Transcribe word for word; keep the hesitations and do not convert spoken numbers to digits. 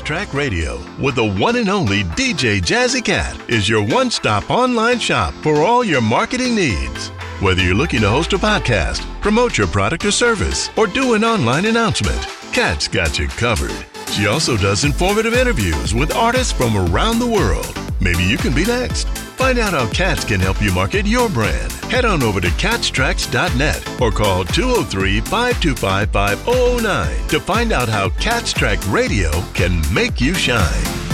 Track Radio with the one and only D J Jazzy Cat is your one-stop online shop for all your marketing needs. Whether you're looking to host a podcast, promote your product or service, or do an online announcement, Cat's got you covered. She also does informative interviews with artists from around the world. Maybe you can be next. Find out how Cats can help you market your brand. Head on over to cats tracks dot net or call two oh three, five two five, five oh oh nine to find out how Cats Track Radio can make you shine.